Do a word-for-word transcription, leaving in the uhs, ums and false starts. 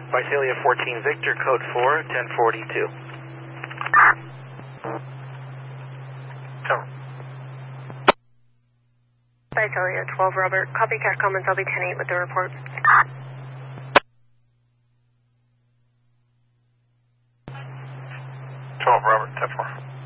Visalia fourteen Victor, code four, ten forty-two. Visalia twelve Robert, copycat comments, I'll be ten eight with the report. twelve Robert, ten four.